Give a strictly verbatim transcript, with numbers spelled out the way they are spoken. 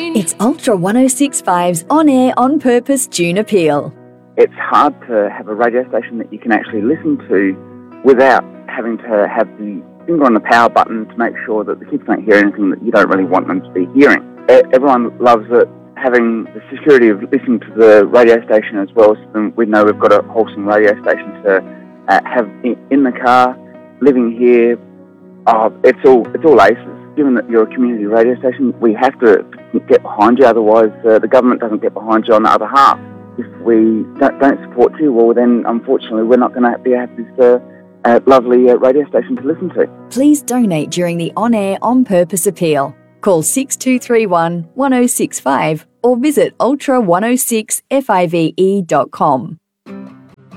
It's Ultra one oh six point five's On Air, On Purpose June Appeal. It's hard to have a radio station that you can actually listen to without having to have the finger on the power button to make sure that the kids don't hear anything that you don't really want them to be hearing. Everyone loves it, having the security of listening to the radio station as well, so we know we've got a wholesome radio station to uh, have in the car, living here. Oh, it's all it's all aces. Given that you're a community radio station, we have to get behind you, otherwise uh, the government doesn't get behind you on the other half. If we don't, don't support you, well then unfortunately we're not going to be have this uh, uh, lovely uh, radio station to listen to. Please donate during the On Air, On Purpose appeal. Call six two three one, one oh six five or visit ultra one oh six five dot com.